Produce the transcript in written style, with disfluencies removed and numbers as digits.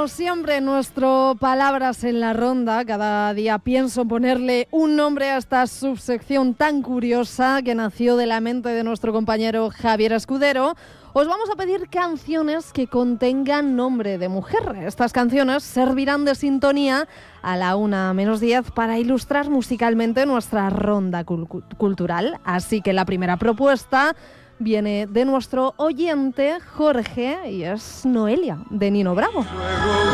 como siempre, nuestro Palabras en la Ronda. Cada día pienso ponerle un nombre a esta subsección tan curiosa que nació de la mente de nuestro compañero Javier Escudero. Os vamos a pedir canciones que contengan nombre de mujer. Estas canciones servirán de sintonía a la 1:10 para ilustrar musicalmente nuestra ronda cultural. Así que la primera propuesta viene de nuestro oyente Jorge y es Noelia, de Nino Bravo.